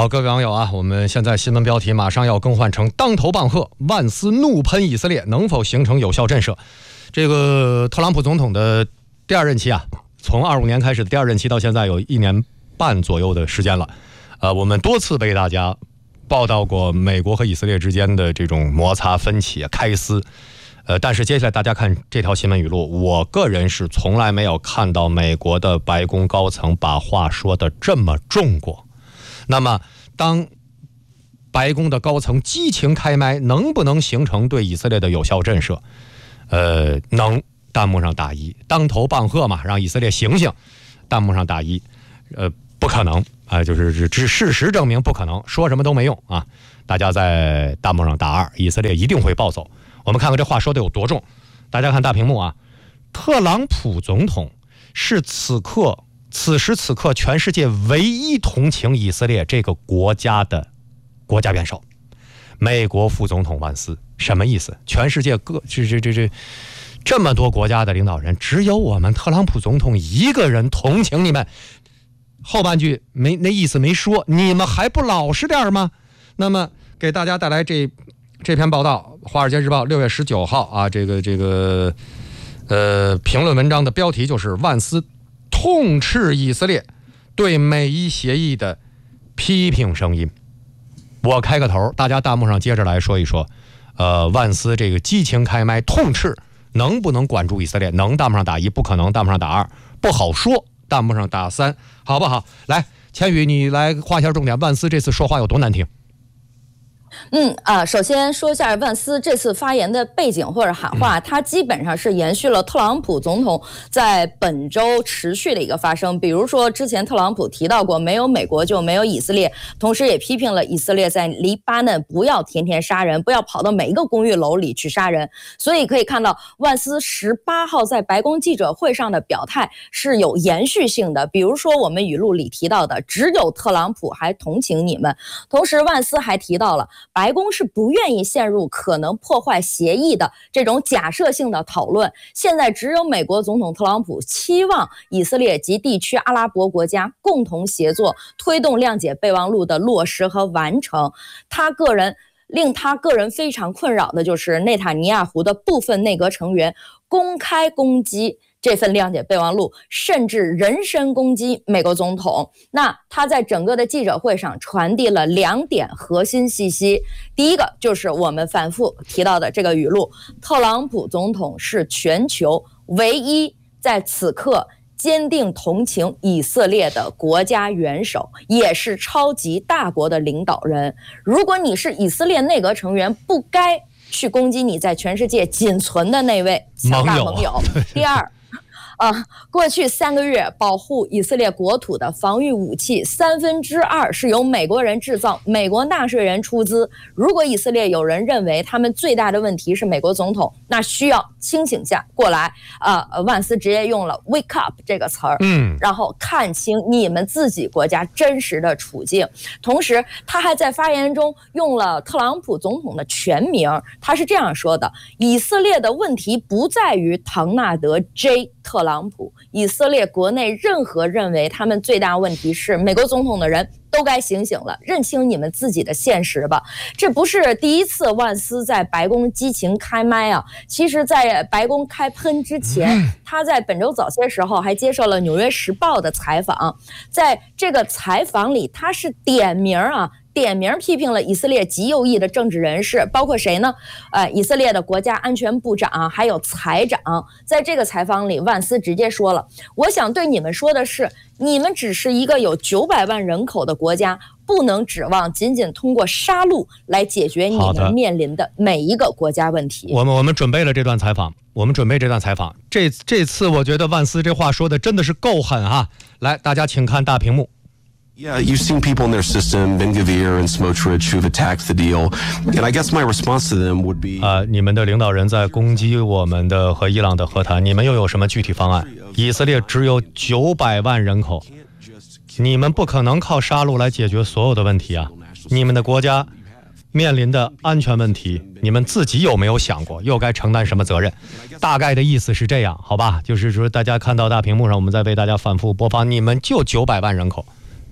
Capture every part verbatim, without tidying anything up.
好，各位网友啊，我们现在新闻标题马上要更换成当头棒喝，万斯怒喷以色列能否形成有效震慑。这个特朗普总统的第二任期啊，从二五年开始的第二任期到现在有一年半左右的时间了。呃，我们多次为大家报道过美国和以色列之间的这种摩擦分歧开撕。呃，但是接下来大家看这条新闻语录，我个人是从来没有看到美国的白宫高层把话说得这么重过。那么当白宫的高层激情开麦，能不能形成对以色列的有效震慑？呃，能，弹幕上打一，当头棒喝嘛，让以色列醒醒，弹幕上打一，呃，不可能啊、呃，就是只事实证明不可能，说什么都没用啊！大家在弹幕上打二，以色列一定会暴走。我们看看这话说的有多重，大家看大屏幕啊，特朗普总统是此刻此时此刻全世界唯一同情以色列这个国家的国家元首，美国副总统万斯，什么意思？全世界各这这这这这么多国家的领导人，只有我们特朗普总统一个人同情你们。后半句没那意思没说，你们还不老实点吗？那么给大家带来这这篇报道，《华尔街日报》六月十九号啊，这个这个呃评论文章的标题就是万斯痛斥以色列对美伊协议的批评声音。我开个头，大家弹幕上接着来说一说。呃，万斯这个激情开麦痛斥，能不能管住以色列？能，弹幕上打一；不可能，弹幕上打二；不好说，弹幕上打三，好不好？来，千羽，你来画一下重点。万斯这次说话有多难听？ 嗯啊、呃，首先说一下万斯这次发言的背景或者喊话，他基本上是延续了特朗普总统在本周持续的一个发声。比如说，之前特朗普提到过，没有美国就没有以色列，同时也批评了以色列在黎巴嫩不要天天杀人，不要跑到每一个公寓楼里去杀人。所以可以看到，万斯十八号在白宫记者会上的表态是有延续性的。比如说，我们语录里提到的，只有特朗普还同情你们。同时，万斯还提到了，白宫是不愿意陷入可能破坏协议的这种假设性的讨论。现在只有美国总统特朗普期望以色列及地区阿拉伯国家共同协作，推动谅解备忘录的落实和完成。他个人令他个人非常困扰的就是内塔尼亚胡的部分内阁成员公开攻击这份谅解备忘录，甚至人身攻击美国总统。那他在整个的记者会上传递了两点核心信息。第一个就是我们反复提到的这个语录，特朗普总统是全球唯一在此刻坚定同情以色列的国家元首，也是超级大国的领导人。如果你是以色列内阁成员，不该去攻击你在全世界仅存的那位强大盟友。第二啊，过去三个月保护以色列国土的防御武器三分之二是由美国人制造，美国纳税人出资。如果以色列有人认为他们最大的问题是美国总统，那需要清醒下过来啊、呃！万斯直接用了 "wake up" 这个词儿，嗯，然后看清你们自己国家真实的处境。同时，他还在发言中用了特朗普总统的全名，他是这样说的：以色列的问题不在于唐纳德 J 特朗普，以色列国内任何认为他们最大问题是美国总统的人都该醒醒了，认清你们自己的现实吧。这不是第一次万斯在白宫激情开麦啊，其实在白宫开喷之前，他在本周早些时候还接受了《纽约时报》的采访。在这个采访里，他是点名啊点名批评了以色列极右翼的政治人士，包括谁呢？呃，以色列的国家安全部长还有财长。在这个采访里，万斯直接说了：我想对你们说的是，你们只是一个有九百万人口的国家，不能指望仅仅通过杀戮来解决你们面临的每一个国家问题。 我们我们准备了这段采访，我们准备这段采访。这这次我觉得万斯这话说的真的是够狠啊！来，大家请看大屏幕。 Yeah, you've seen people in their system, Ben-Gvir and Smotrich, who've attacked the deal. And I guess my response to them would be... 啊，你们的领导人在攻击我们的和伊朗的和谈，你们又有什么具体方案？以色列只有九百万人口，你们不可能靠杀戮来解决所有的问题啊！你们的国家面临的安全问题，你们自己有没有想过，又该承担什么责任？大概的意思是这样，好吧？就是说，大家看到大屏幕上，我们在为大家反复播放，你们就九百万人口。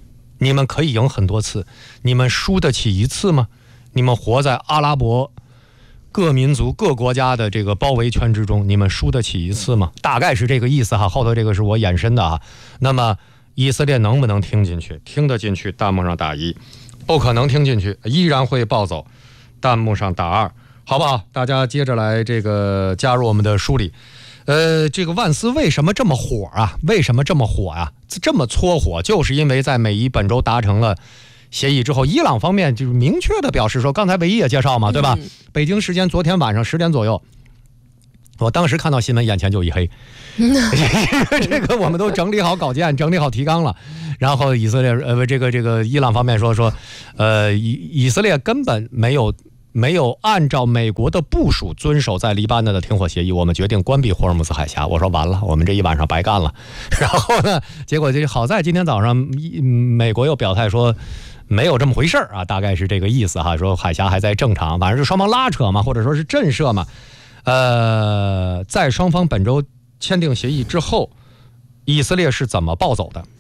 你们可以赢很多次，你们输得起一次吗？你们活在阿拉伯各民族各国家的这个包围圈之中，你们输得起一次吗？大概是这个意思哈，后头这个是我延伸的啊。那么以色列能不能听进去？听得进去，弹幕上打一；不可能听进去，依然会暴走，弹幕上打二，好不好？大家接着来这个加入我们的梳理。呃，这个万斯为什么这么火啊？为什么这么火啊？这么搓火，就是因为在美伊本周达成了协议之后，伊朗方面就是明确的表示说，刚才唯一也介绍嘛，对吧？嗯、北京时间昨天晚上十点左右，我当时看到新闻，眼前就一黑。这个我们都整理好稿件，整理好提纲了。然后以色列呃，这个这个伊朗方面说说，呃，以以色列根本没有没有按照美国的部署遵守在黎巴嫩的停火协议，我们决定关闭霍尔木兹海峡。我说完了，我们这一晚上白干了。然后呢，结果这好在今天早上美国又表态说，没有这么回事啊，大概是这个意思哈，说海峡还在正常，反正是双方拉扯嘛，或者说是震慑嘛。呃，在双方本周签订协议之后，以色列是怎么暴走的？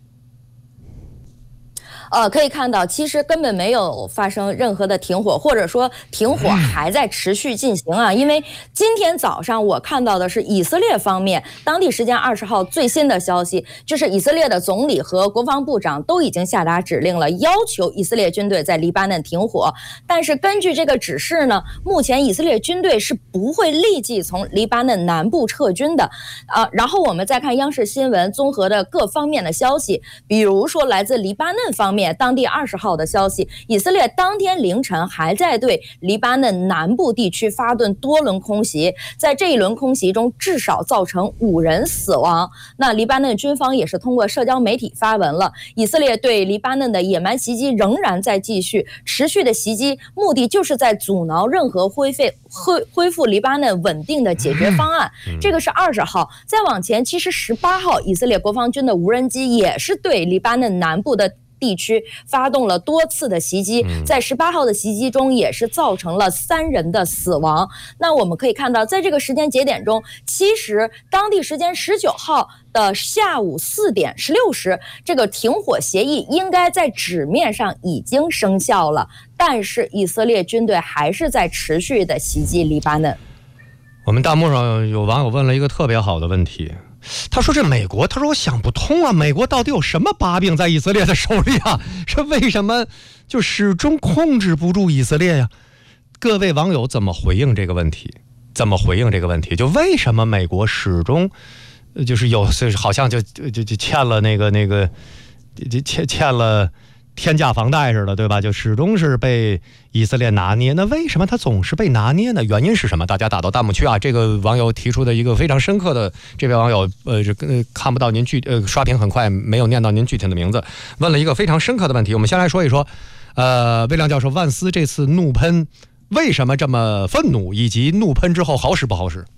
呃，可以看到，其实根本没有发生任何的停火，或者说停火还在持续进行啊。因为今天早上我看到的是以色列方面当地时间二十号最新的消息，就是以色列的总理和国防部长都已经下达指令了，要求以色列军队在黎巴嫩停火。但是根据这个指示呢，目前以色列军队是不会立即从黎巴嫩南部撤军的。啊、呃，然后我们再看央视新闻综合的各方面的消息，比如说来自黎巴嫩方面。当地二十号的消息，以色列当天凌晨还在对黎巴嫩南部地区发动多轮空袭，在这一轮空袭中至少造成五人死亡。那黎巴嫩军方也是通过社交媒体发文了，以色列对黎巴嫩的野蛮袭击仍然在继续，持续的袭击目的就是在阻挠任何恢复恢恢复黎巴嫩稳定的解决方案。这个是二十号，再往前，其实十八号以色列国防军的无人机也是对黎巴嫩南部的地区发动了多次的袭击，在十八号的袭击中也是造成了三人的死亡。那我们可以看到，在这个时间节点中，其实当地时间十九号的下午四点十六时，这个停火协议应该在纸面上已经生效了，但是以色列军队还是在持续的袭击黎巴嫩。 我们弹幕上有网友问了一个特别好的问题，他说这美国，他说我想不通啊，美国到底有什么把柄在以色列的手里啊？这为什么就始终控制不住以色列呀？各位网友怎么回应这个问题？怎么回应这个问题？就为什么美国始终就是有好像就就就欠了那个那个就欠欠了天价房贷似的，对吧？就始终是被以色列拿捏。那为什么他总是被拿捏呢？原因是什么？大家打到弹幕区啊！这个网友提出的一个非常深刻的，这位网友呃，这呃看不到您具呃刷屏很快，没有念到您具体的名字，问了一个非常深刻的问题。我们先来说一说，呃，魏亮教授，万斯这次怒喷为什么这么愤怒，以及怒喷之后好使不好使？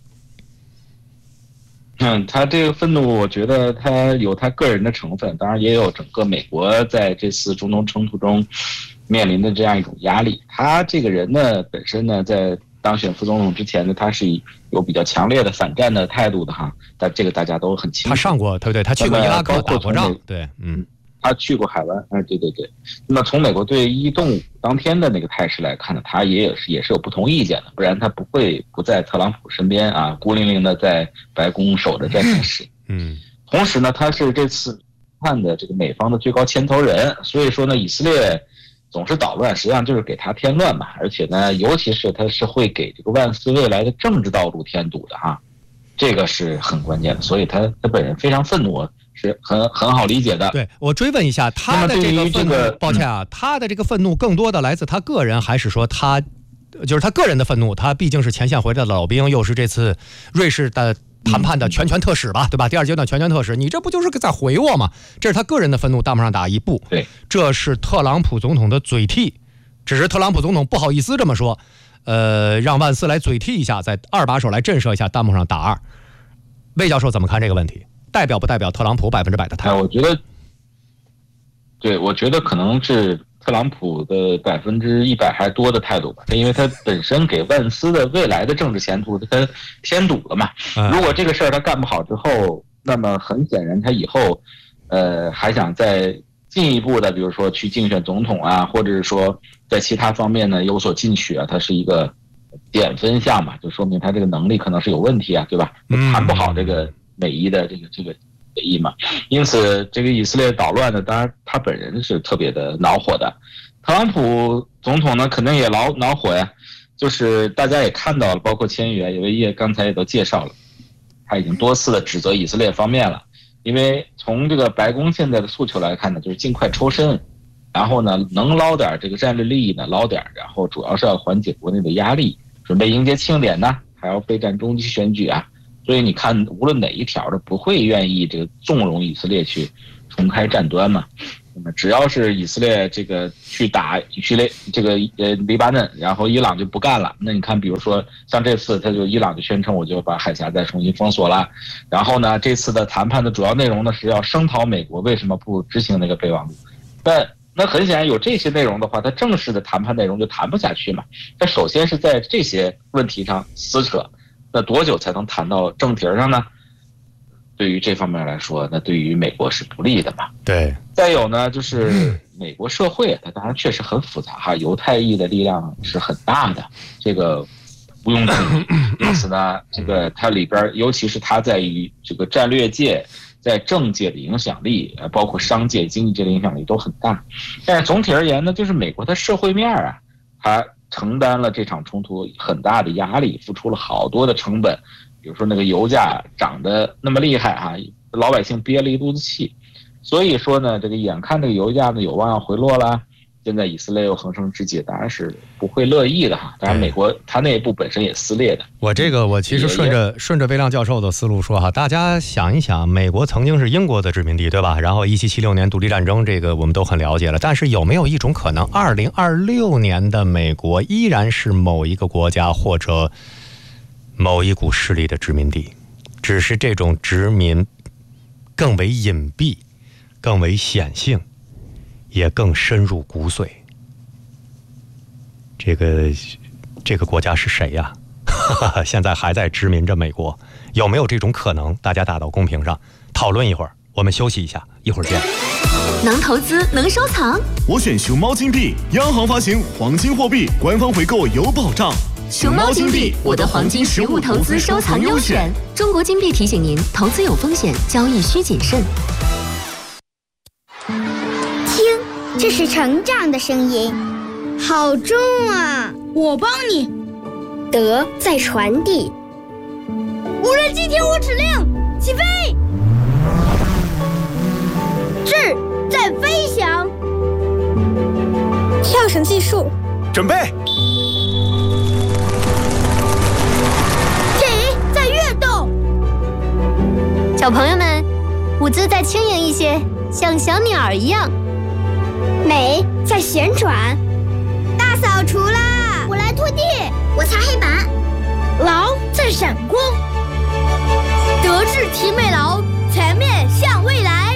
嗯，他这个愤怒，我觉得他有他个人的成分，当然也有整个美国在这次中东冲突中面临的这样一种压力。他这个人呢，本身呢，在当选副总统之前呢，他是有比较强烈的反战的态度的哈，但这个大家都很清楚。 他上过，对对，他去过伊拉克打过仗，对，嗯。 他去过海湾，啊，对对对。那么从美国对伊动武当天的那个态势来看呢，他也有是也是有不同意见的，不然他不会不在特朗普身边啊，孤零零的在白宫守着战争室。 嗯。 同时呢，他是这次判的这个美方的最高牵头人，所以说呢，以色列总是捣乱，实际上就是给他添乱嘛。而且呢，尤其是他是会给这个万斯未来的政治道路添堵的哈，这个是很关键的。所以他他本人非常愤怒。是很很好理解的。 对，我追问一下，他的这个愤怒，这个、抱歉啊，他的这个愤怒更多的来自他个人，还是说他就是他个人的愤怒？他毕竟是前线回来的老兵，又是这次瑞士的谈判的全权特使吧，对吧？第二阶段全权特使，你这不就是在回我吗？这是他个人的愤怒，弹幕上打一不， 对， 这是特朗普总统的嘴替，只是特朗普总统不好意思这么说，呃，让万斯来嘴替一下，在二把手来震慑一下，弹幕上打二。魏教授怎么看这个问题？代表不代表特朗普百分之百的态度？ 我觉得，对，我觉得可能是特朗普的百分之一百还多的态度吧，因为他本身给万斯的未来的政治前途他添堵了嘛。如果这个事儿他干不好之后，那么很显然他以后，呃，还想再进一步的，比如说去竞选总统啊，或者是说在其他方面呢有所进取啊，它是一个点分项嘛，就说明他这个能力可能是有问题啊，对吧？谈不好这个美伊的这个这个协议嘛。因此，这个以色列捣乱呢，当然他本人是特别的恼火的。特朗普总统呢，肯定也恼恼火呀。就是大家也看到了，包括千羽啊，有位叶刚才也都介绍了，他已经多次的指责以色列方面了。因为从这个白宫现在的诉求来看呢，就是尽快抽身，然后呢能捞点这个战略利益呢捞点，然后主要是要缓解国内的压力，准备迎接庆典呢，还要备战中期选举啊。所以你看，无论哪一条都不会愿意这个纵容以色列去重开战端嘛。那么只要是以色列这个去打叙利这个呃黎巴嫩，然后伊朗就不干了。那你看，比如说像这次，他就伊朗就宣称我就把海峡再重新封锁了。然后呢，这次的谈判的主要内容呢是要声讨美国为什么不执行那个备忘录。但那很显然有这些内容的话，它正式的谈判内容就谈不下去嘛。它首先是在这些问题上撕扯，那多久才能谈到正题上呢？对于这方面来说，那对于美国是不利的嘛。 对。 再有呢，就是美国社会，它当然确实很复杂哈，犹太裔的力量是很大的，这个毋庸置疑。因此呢，这个它里边，尤其是它在于这个战略界、在政界的影响力，呃，包括商界、经济界的影响力都很大。但是总体而言呢，就是美国的社会面啊，它承担了这场冲突很大的压力，付出了好多的成本。比如说那个油价涨得那么厉害啊，老百姓憋了一肚子气，所以说呢，这个眼看这个油价呢有望要回落了，现在以色列又横生枝节，当然是不会乐意的哈。当然，美国它内部本身也撕裂的。 我这个我其实顺着顺着魏亮教授的思路说哈，大家想一想，美国曾经是英国的殖民地，对吧？然后一七七六年独立战争，这个我们都很了解了。但是有没有一种可能，二零二六年的美国依然是某一个国家或者某一股势力的殖民地，只是这种殖民更为隐蔽，更为显性，也更深入骨髓。这个这个国家是谁呀？现在还在殖民着美国，有没有这种可能？大家打到公屏上讨论一会儿。我们休息一下，一会儿见。 能投资，能收藏， 我选熊猫金币，央行发行黄金货币，官方回购有保障。 熊猫金币，我的黄金实物投资收藏优选。中国金币提醒您，投资有风险，交易需谨慎。 听，这是成长的声音，好重啊！ 我帮你。 德在传递。 无人机听我指令，起飞。 智在飞翔。跳绳技术， 准备。 小朋友们，舞姿再轻盈一些，像小鸟儿一样。美在旋转。大扫除啦！我来拖地，我擦黑板。 劳在闪光。德智体美劳，全面向未来。